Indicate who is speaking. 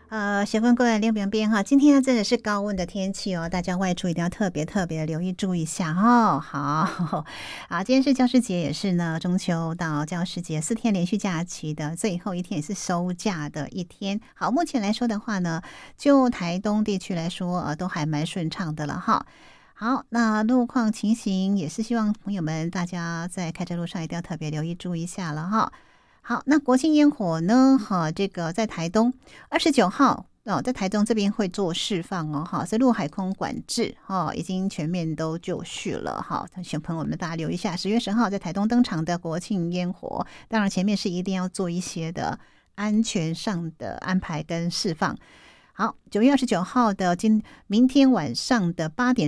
Speaker 1: 习惯过来练边边哈，今天真的是高温的天气哦，大家外出一定要特别留意注意一下哦。好，今天是教师节，也是呢中秋到教师节4天连续假期的最后一天，也是收假的一天。好，目前来说的话呢，就台东地区来说，都还蛮顺畅的了哈。好，那路况情形也是希望朋友们大家在开车路上一定要特别留意注意一下了哈。好，那国庆烟火呢？这个在台东29号哦，在台东这边会做释放哦，哈，所以陆海空管制已经全面都就绪了哈。小朋友们大家留意一下，10月10号在台东登场的国庆烟火，当然前面是一定要做一些的安全上的安排跟释放。好，9月29号的明天晚上的8点。